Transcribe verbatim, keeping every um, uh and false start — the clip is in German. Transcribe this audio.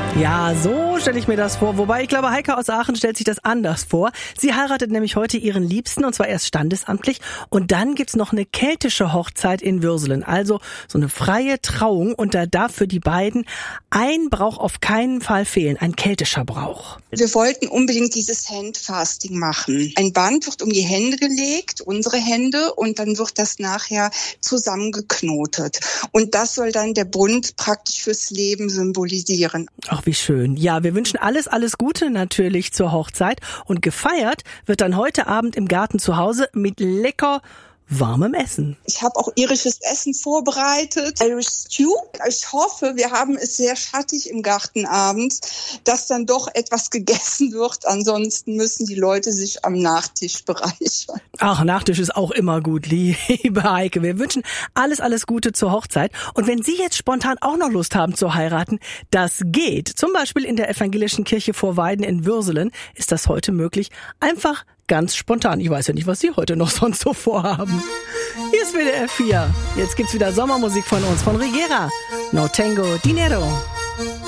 Ja, so stelle ich mir das vor. Wobei, ich glaube, Heike aus Aachen stellt sich das anders vor. Sie heiratet nämlich heute ihren Liebsten, und zwar erst standesamtlich. Und dann gibt's noch eine keltische Hochzeit in Würselen. Also so eine freie Trauung. Und da darf für die beiden ein Brauch auf keinen Fall fehlen. Ein keltischer Brauch. Wir wollten unbedingt dieses Handfasting machen. Ein Band wird um die Hände gelegt, unsere Hände, und dann wird das nachher zusammengeknotet. Und das soll dann der Bund praktisch fürs Leben symbolisieren. Ach, wie schön. Ja, wir wünschen alles, alles Gute natürlich zur Hochzeit. Und gefeiert wird dann heute Abend im Garten zu Hause mit lecker warmem Essen. Ich habe auch irisches Essen vorbereitet, Irish Stew. Ich hoffe, wir haben es sehr schattig im Garten abends, dass dann doch etwas gegessen wird. Ansonsten müssen die Leute sich am Nachtisch bereichern. Ach, Nachtisch ist auch immer gut, liebe Heike. Wir wünschen alles, alles Gute zur Hochzeit. Und wenn Sie jetzt spontan auch noch Lust haben zu heiraten, das geht. Zum Beispiel in der Evangelischen Kirche vor Weiden in Würselen ist das heute möglich. Einfach ganz spontan. Ich weiß ja nicht, was Sie heute noch sonst so vorhaben. Hier ist W D R vier. Jetzt gibt's wieder Sommermusik von uns, von Rigera. No Tango Dinero.